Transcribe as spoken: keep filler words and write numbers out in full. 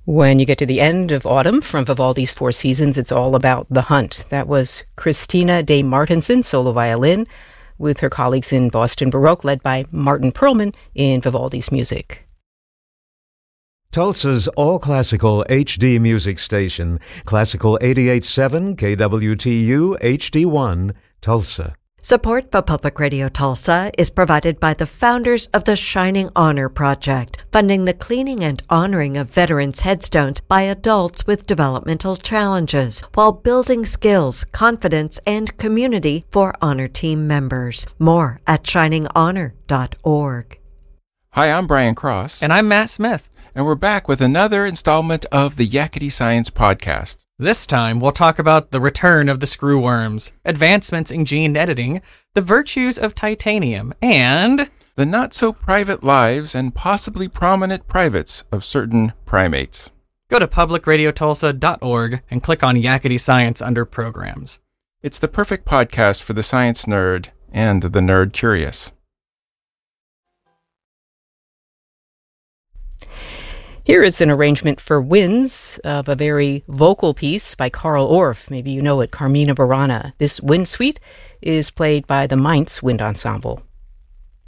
When you get to the end of autumn from Vivaldi's Four Seasons, it's all about the hunt. That was Christina de Martenson, solo violin, with her colleagues in Boston Baroque, led by Martin Perlman in Vivaldi's music. Tulsa's all-classical H D music station, Classical eighty-eight point seven K W T U H D one, Tulsa. Support for Public Radio Tulsa is provided by the founders of the Shining Honor Project, funding the cleaning and honoring of veterans' headstones by adults with developmental challenges, while building skills, confidence, and community for honor team members. More at shining honor dot org. Hi, I'm Brian Cross. And I'm Matt Smith. And we're back with another installment of the Yakety Science Podcast. This time, we'll talk about the return of the screwworms, advancements in gene editing, the virtues of titanium, and the not-so-private lives and possibly prominent privates of certain primates. Go to public radio tulsa dot org and click on Yakety Science under Programs. It's the perfect podcast for the science nerd and the nerd curious. Here is an arrangement for winds of a very vocal piece by Carl Orff. Maybe you know it, Carmina Burana. This wind suite is played by the Mainz Wind Ensemble.